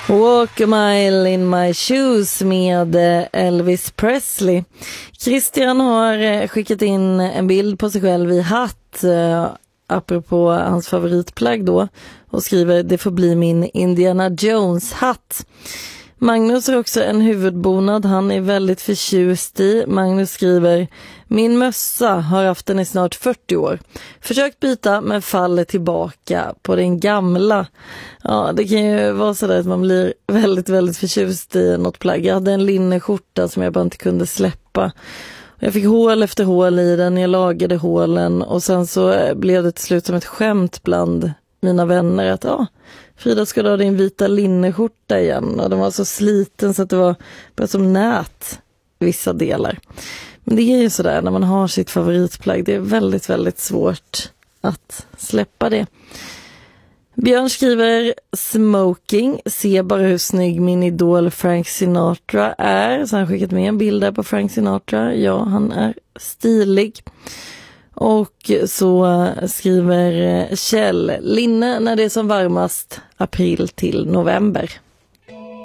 Walk a mile in my shoes med Elvis Presley. Christian har skickat in en bild på sig själv i hatt, apropå hans favoritplagg då, och skriver: det får bli min Indiana Jones-hatt. Magnus har också en huvudbonad han är väldigt förtjust i. Magnus skriver: min mössa har haft den i snart 40 år. Försökt byta men faller tillbaka på den gamla. Ja, det kan ju vara så där att man blir väldigt, väldigt förtjust i något plagg. Jag hade en linneskjorta som jag bara inte kunde släppa. Jag fick hål efter hål i den, jag lagade hålen och sen så blev det till slut som ett skämt bland mina vänner att Frida, ska du ha din vita linneskjorta igen? Och den var så sliten så att det var bara som nät vissa delar. Men det är ju sådär när man har sitt favoritplagg. Det är väldigt, väldigt svårt att släppa det. Björn skriver: smoking, se bara hur snygg min idol Frank Sinatra är. Så han har skickat med en bild där på Frank Sinatra. Ja, han är stilig. Och så skriver Kjell: linne när det är som varmast, april till november.